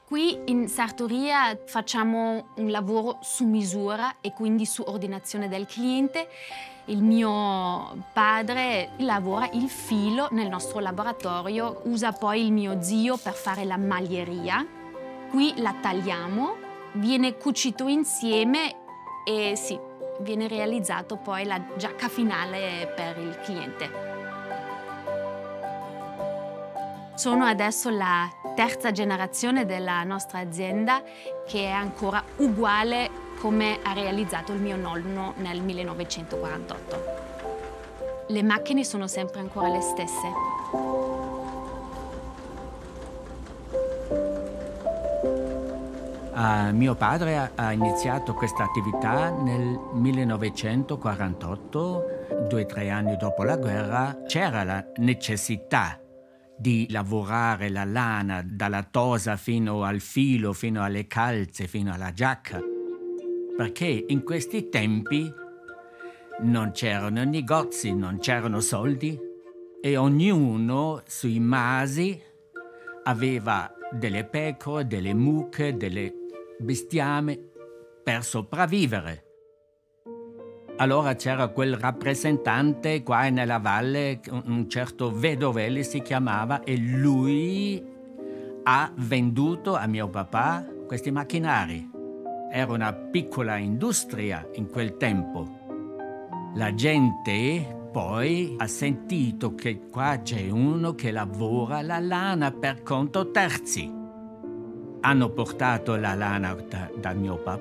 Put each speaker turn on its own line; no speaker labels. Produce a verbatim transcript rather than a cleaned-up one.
Qui in sartoria facciamo un lavoro su misura e quindi su ordinazione del cliente. Il mio padre lavora il filo nel nostro laboratorio, usa poi il mio zio per fare la maglieria. Qui la tagliamo, viene cucito insieme e sì, viene realizzato poi la giacca finale per il cliente. Sono adesso la terza generazione della nostra azienda, che è ancora uguale come ha realizzato il mio nonno nel millenovecentoquarantotto. Le macchine sono sempre ancora le stesse.
Ah, mio padre ha, ha iniziato questa attività nel millenovecentoquarantotto, due o tre anni dopo la guerra. C'era la necessità di lavorare la lana dalla tosa fino al filo, fino alle calze, fino alla giacca, perché in questi tempi non c'erano negozi, non c'erano soldi e ognuno sui masi aveva delle pecore, delle mucche, delle bestiame per sopravvivere. Allora c'era quel rappresentante qua nella valle, un certo Vedovelli si chiamava, e lui ha venduto a mio papà questi macchinari. Era una piccola industria in quel tempo. La gente poi ha sentito che qua c'è uno che lavora la lana per conto terzi. Hanno portato la lana da, da mio papà